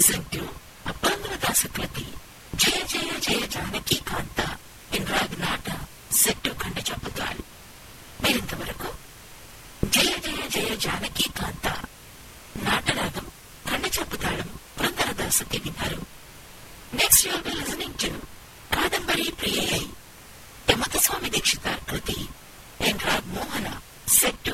listen to Apurva Kriti, Jaya Jaya Jaya Janaki Kanta in Ragnata, set to Kandachaputal. మీరింతవరకు జయ జయ జయ జానకి కాంత నాటరాగం కండచప్పుతాళం పురంధరదాసుకి విన్నారు. Next you will be listening to Kadambari ప్రియై యమకస్వామి Dikshitar Kriti in raag Mohana set